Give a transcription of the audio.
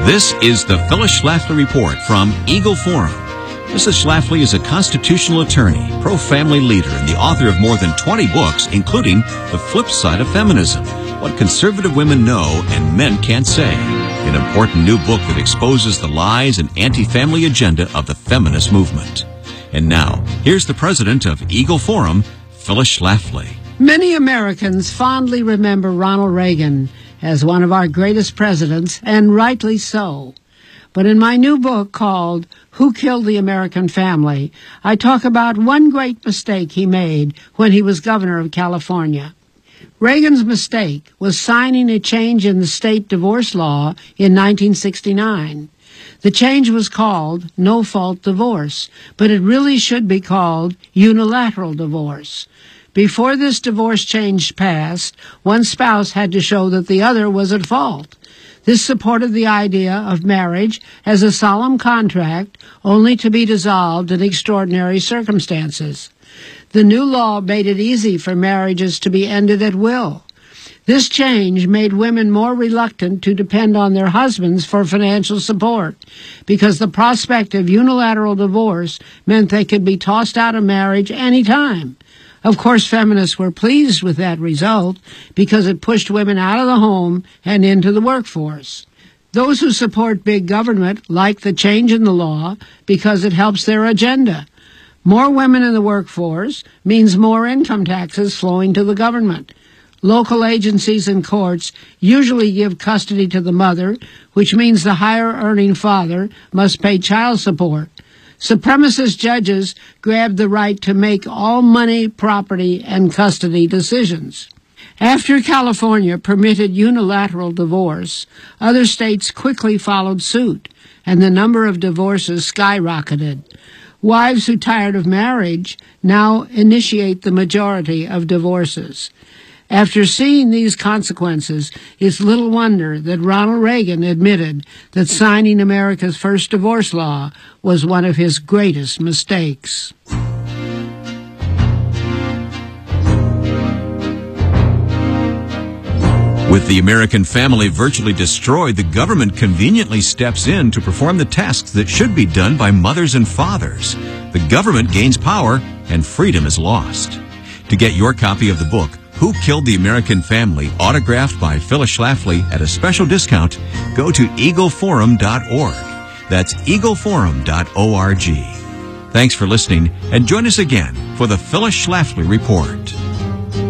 This is the Phyllis Schlafly Report from Eagle Forum. Mrs. Schlafly is a constitutional attorney, pro-family leader, and the author of more than 20 books, including The Flip Side of Feminism, What Conservative Women Know and Men Can't Say, an important new book that exposes the lies and anti-family agenda of the feminist movement. And now, here's the president of Eagle Forum, Phyllis Schlafly. Many Americans fondly remember Ronald Reagan as one of our greatest presidents, and rightly so. But in my new book called Who Killed the American Family, I talk about one great mistake he made when he was governor of California. Reagan's mistake was signing a change in the state divorce law in 1969. The change was called no-fault divorce, but it really should be called unilateral divorce. Before this divorce change passed, one spouse had to show that the other was at fault. This supported the idea of marriage as a solemn contract only to be dissolved in extraordinary circumstances. The new law made it easy for marriages to be ended at will. This change made women more reluctant to depend on their husbands for financial support, because the prospect of unilateral divorce meant they could be tossed out of marriage any time. Of course, feminists were pleased with that result because it pushed women out of the home and into the workforce. Those who support big government like the change in the law because it helps their agenda. More women in the workforce means more income taxes flowing to the government. Local agencies and courts usually give custody to the mother, which means the higher-earning father must pay child support. Supremacist judges grabbed the right to make all money, property, and custody decisions. After California permitted unilateral divorce, other states quickly followed suit, and the number of divorces skyrocketed. Wives who tired of marriage now initiate the majority of divorces. After seeing these consequences, it's little wonder that Ronald Reagan admitted that signing America's first divorce law was one of his greatest mistakes. With the American family virtually destroyed, the government conveniently steps in to perform the tasks that should be done by mothers and fathers. The government gains power, and freedom is lost. To get your copy of the book, Who Killed the American Family, autographed by Phyllis Schlafly at a special discount, go to eagleforum.org. That's eagleforum.org. Thanks for listening, and join us again for the Phyllis Schlafly Report.